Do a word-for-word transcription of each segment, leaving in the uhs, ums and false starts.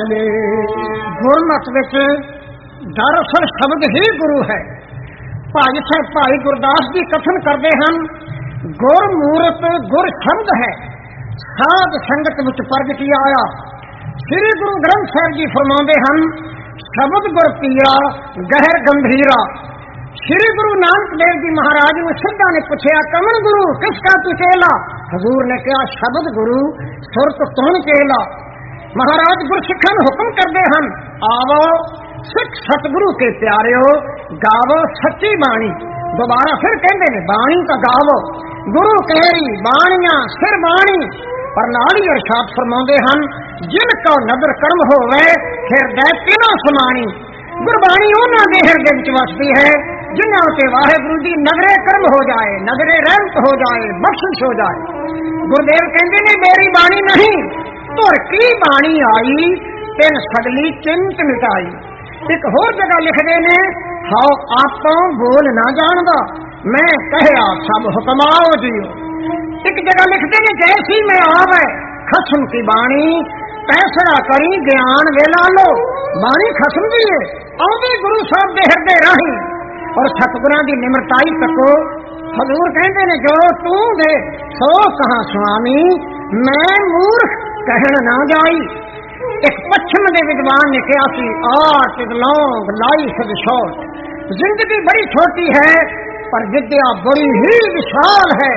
ਵਾਲੇ। ਗੁਰਮਤਿ ਵਿੱਚ ਦਰਅਸਲ ਸ਼ਬਦ ਹੀ ਗੁਰੂ ਹੈ। ਭਾਈ ਸਾਹਿਬ ਭਾਈ ਗੁਰਦਾਸ ਜੀ ਕਥਨ ਕਰਦੇ ਹਨ, ਗੁਰ ਮੂਰਤ ਗੁਰ ਸ਼ਬਦ ਹੈ, ਸਾਧ ਸੰਗਤ ਵਿੱਚ ਪ੍ਰਗਟੀ ਆਇਆ। ਸ੍ਰੀ ਗੁਰੂ ਗ੍ਰੰਥ ਸਾਹਿਬ ਜੀ ਫਰਮਾਉਂਦੇ ਹਨ, ਸ਼ਬਦ ਗੁਰ ਪੀਰਾ ਗਹਿਰ ਗੰਭੀਰਾ। ਸ੍ਰੀ ਗੁਰੂ ਨਾਨਕ ਦੇਵ ਜੀ ਮਹਾਰਾਜ ਨੂੰ ਸਿੱਧਾ ਨੇ ਪੁੱਛਿਆ, ਕਮਨ ਗੁਰੂ ਕਿਸ ਕਾ ਤੂ ਚੇਲਾ? ਹਜ਼ੂਰ ਨੇ ਕਿਹਾ, ਸ਼ਬਦ ਗੁਰੂ ਸੁਰਤ ਤੁਨ ਚੇਲਾ। ਮਹਾਰਾਜ ਗੁਰਸਿੱਖਾਂ ਨੂੰ ਹੁਕਮ ਕਰਦੇ ਹਨ, ਆਵੋ ਸਿੱਖ ਸਤਿਗੁਰੂ ਕੇ ਪਿਆਰਿਓ, ਗਾਵੋ ਸੱਚੀ ਬਾਣੀ। ਦੁਬਾਰਾ ਫਿਰ ਕਹਿੰਦੇ ਨੇ, ਬਾਣੀ ਤਾਂ ਗਾਵੋ, ਗੁਰੂ ਕਹਿਰੀ ਬਾਣੀਆਂ ਸਿਰ ਬਾਣੀ। ਪਰ ਨਾਲ ਹੀ ਅਰਸ਼ਾਦ ਫਰਮਾਉਂਦੇ ਹਨ, ਜਿਨ ਕੋ ਨਦਰ ਕਰਮ ਹੋਵੇ ਹਿਰਦੈ ਤਿਨੋ ਸਮਾਣੀ। ਗੁਰਬਾਣੀ ਉਹਨਾਂ ਦੇ ਹਿਰਦੇ ਵਿੱਚ ਵਸਦੀ ਹੈ ਜਿਨ੍ਹਾਂ ਉਤੇ ਵਾਹਿਗੁਰੂ ਦੀ ਨਜ਼ਰੇ ਕਰਮ ਹੋ ਜਾਏ, ਨਜ਼ਰੇ ਰਹਿਮਤ ਹੋ ਜਾਏ, ਬਖਸ਼ਿਸ਼ ਹੋ ਜਾਏ। ਗੁਰਦੇਵ ਕਹਿੰਦੇ ਨੇ, ਮੇਰੀ ਬਾਣੀ ਨਹੀਂ ਧੁਰ ਕੀ ਬਾਣੀ ਆਈ, ਤਿਨ ਸਗਲੀ ਚਿੰਤ ਮਿਟਾਈ। ਇੱਕ ਹੋਰ ਜਗ੍ਹਾ ਲਿਖਦੇ ਨੇ, ਹਾਉ ਆਪੋਂ ਬੋਲ ਨਾ ਜਾਣਦਾ, ਮੈਂ ਕਹਿਆ ਸਭ ਹੁਕਮਾਓ ਜੀਓ। ਇੱਕ ਜਗ੍ਹਾ ਲਿਖਦੇ ਨੇ, ਜੈਸੀ ਮੈਂ ਆਵੇ ਖਸਮ ਕੀ ਬਾਣੀ, ਪੈਸਰਾ ਕਰੀ ਗਿਆਨ ਵੇਲਾ ਲੋ। ਬਾਣੀ ਖਸਮ ਦੀ ਹੈ, ਆਉਂਦੀ ਗੁਰੂ ਸਾਹਿਬ ਦੇ ਹਿਰਦੇ ਰਾਹੀਂ। ਔਰ ਸਤਿਗੁਰਾਂ ਦੀ ਨਿਮਰਤਾਈ ਤੱਕੋ। ਹਜ਼ੂਰ ਕਹਿੰਦੇ ਨੇ, ਜੋ ਤੂੰ ਦੇ ਸੋ ਕਹਾ ਸੁਆਮੀ, ਮੈਂ ਮੂਰਖ ਕਹਿਣ ਨਾ ਜਾਈ। ਇੱਕ ਪੱਛਮ ਦੇ ਵਿਦਵਾਨ ਨੇ ਕਿਹਾ ਸੀ, ਆਟ ਲੌਂਗ ਲਾਈ ਸਦ ਛੋਟ। ਜ਼ਿੰਦਗੀ ਬੜੀ ਛੋਟੀ ਹੈ ਪਰ ਵਿਦਿਆ ਬੜੀ ਹੀ ਵਿਸ਼ਾਲ ਹੈ।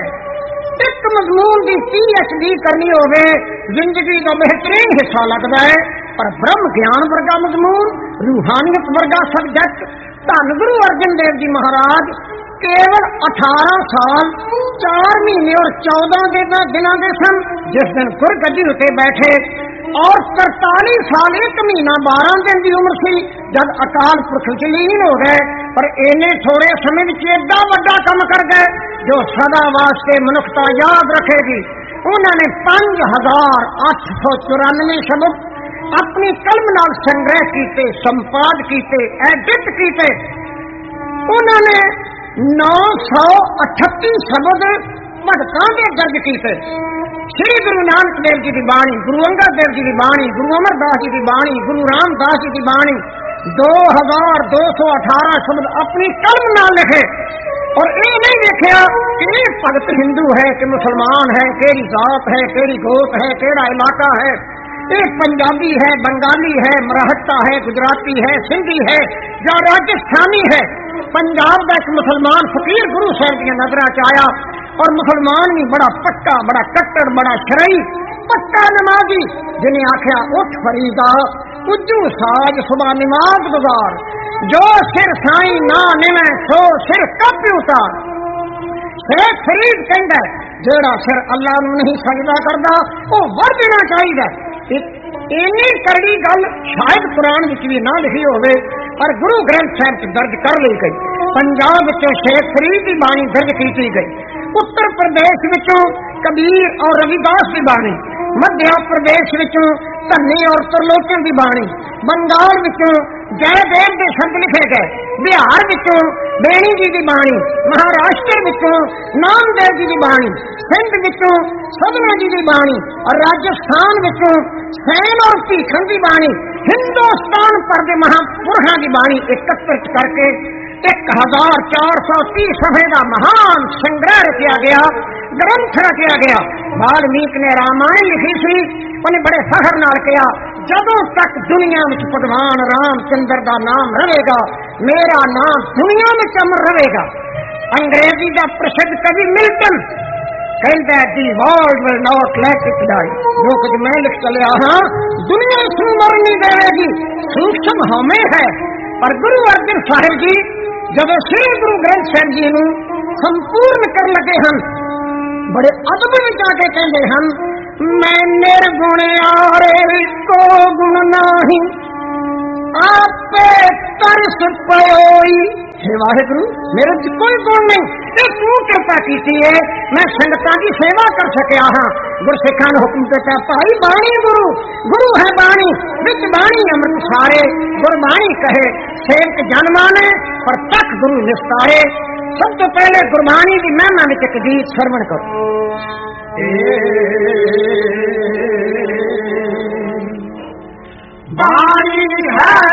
ਇੱਕ ਮਜ਼ਮੂਨ ਦੀ ਪੀ ਐਚ ਡੀ ਕਰਨੀ ਹੋਵੇ ਜ਼ਿੰਦਗੀ ਦਾ ਬਿਹਤਰੀਨ ਹਿੱਸਾ ਲੱਗਦਾ ਹੈ, ਪਰ ਬ੍ਰਹਮ ਗਿਆਨ ਵਰਗਾ ਮਜ਼ਮੂਨ, ਰੂਹਾਨੀਅਤ ਵਰਗਾ ਸਬਜੈਕਟ। ਧੰਨ ਗੁਰੂ ਅਰਜਨ ਦੇਵ ਜੀ ਮਹਾਰਾਜ ਕੇਵਲ ਅਠਾਰਾਂ ਸਾਲ ਚਾਰ ਮਹੀਨੇ ਔਰ ਚੌਦਾਂ ਦਿਨਾਂ ਦੇ ਸਨ ਜਿਸ ਦਿਨ ਗੁਰਗੱਦੀ ਉੱਤੇ ਬੈਠੇ, ਔਰ ਤਰਤਾਲੀ ਸਾਲ ਇੱਕ ਮਹੀਨਾ ਬਾਰਾਂ ਦਿਨ ਦੀ ਉਮਰ ਸੀ ਜਦ ਅਕਾਲ ਪੁਰਖ ਵਿੱਚ ਲੀਨ ਹੋ ਗਏ। ਪਰ ਇੰਨੇ ਥੋੜੇ ਸਮੇਂ ਵਿੱਚ ਏਡਾ ਵੱਡਾ ਕੰਮ ਕਰ ਗਏ ਜੋ ਸਦਾ ਵਾਸਤੇ ਮਨੁੱਖਤਾ ਯਾਦ ਰੱਖੇਗੀ। ਉਹਨਾਂ ਨੇ ਪੰਜ ਹਜ਼ਾਰ ਅੱਠ ਸੌ ਚੁਰਾਨਵੇਂ ਸ਼ਬਦ ਆਪਣੀ ਕਲਮ ਨਾਲ ਸੰਗ੍ਰਹਿ ਕੀਤੇ, ਸੰਪਾਦ ਕੀਤੇ, ਐਡਿਟ ਕੀਤੇ। ਉਹਨਾਂ ਨੇ ਨੌ ਸੌ ਅਠੱਤੀ ਸ਼ਬਦ ਭਗਤਾਂ ਦੇ ਦਰਜ ਕੀਤੇ। ਸ੍ਰੀ ਗੁਰੂ ਨਾਨਕ ਦੇਵ ਜੀ ਦੀ ਬਾਣੀ, ਗੁਰੂ ਅੰਗਦ ਦੇਵ ਜੀ ਦੀ ਬਾਣੀ, ਗੁਰੂ ਅਮਰਦਾਸ ਜੀ ਦੀ ਬਾਣੀ, ਗੁਰੂ ਰਾਮਦਾਸ ਜੀ ਦੀ ਬਾਣੀ, ਦੋ ਹਜ਼ਾਰ ਦੋ ਸੌ ਅਠਾਰਾਂ ਸ਼ਬਦ ਆਪਣੀ ਕਲਮ ਨਾਲ ਲਿਖੇ। ਔਰ ਇਹ ਨਹੀਂ ਦੇਖਿਆ ਕਿ ਇਹ ਭਗਤ ਹਿੰਦੂ ਹੈ ਕਿ ਮੁਸਲਮਾਨ ਹੈ, ਕਿਹੜੀ ਜ਼ਾਤ ਹੈ, ਕਿਹੜੀ ਗੋਤ ਹੈ, ਕਿਹੜਾ ਇਲਾਕਾ ਹੈ, ਇਹ पंजाबी है, बंगाली है, मराठा है, गुजराती है, सिंधी है या राजस्थानी है। पंजाब का एक मुसलमान फकीर गुरु साहब की नजर च आया और मुसलमान भी बड़ा पक्का, बड़ा कट्टर, बड़ा शरई, पक्का नमाजी, जिन्हें आख्या उठ फरीदा उज्जू साज सुबह नमाज गुजार, जो सिर साई ना निवे सो सिर कप उतार। शेख फरीद कहंदा जेड़ा सिर अल्लाह नूं नहीं सजदा करदा वो वध देना चाहिए। इन्नी कड़ी गल शायद कुरान विच भी ना लिखी होवे पर गुरु ग्रंथ साहिब च दर्ज कर ली गई। पंजाब विचों शेख फरीद की बाणी दर्ज की गई, उत्तर प्रदेश विचों कबीर और रविदास की बाणी, मध्य प्रदेश विचों धन्नी और त्रिलोचन की बाणी, बंगाल विचों जयदेव के शब्द लिखे गए, बिहार विचों बेणी जी की बाणी, महाराष्ट्र विचों नामदेव जी की बाणी, सिंध विचों सदना जी की बाणी और राजस्थान विचों सैन और भीखन की बाणी, हिंदुस्तान पर के महापुरुषों की बाणी एकत्रित करके एक हजार चार सौ तीस सफे का महान संग्रह रखा गया, ग्रंथ रखा गया। वाल्मीकि ने रामायण लिखी सी, उन्हें बड़े फखर नाल कहा जदों तक दुनिया में भगवान रामचंद्र का नाम रहेगा मेरा नाम दुनिया में अमर रहेगा। अंग्रेजी का प्रसिद्ध कवि मिल्टन कहता है the world will not let it die, जो कुछ मैं लिख चलिया हाँ दुनिया इसमें मर नहीं देगी, सूक्ष्म हमें है। पर गुरु अर्जन साहिब जी जब श्री गुरु ग्रंथ साहिब जी नूं संपूर्ण कर लगे हैं बड़े अदब विच आके कहते हैं मैं निर्गुण आरे को गुण नाही आपे तरस पयोई। हे वाहिगुरु मेरे च कोई गुण नहीं, ये तू कृपा की है मैं संगतां की सेवा कर सकिया हाँ। गुरसिखां ने हुक्म दिता भाई बाणी गुरु, गुरु है बाणी, विच बाणी अमृत सारे, गुरबाणी कहे सेवक जन माने पर तक गुरु निस्तारे। सब तो पहले गुरबाणी की महिमा विच एक गीत श्रवण करो। ਬਾਣੀ ਹੈ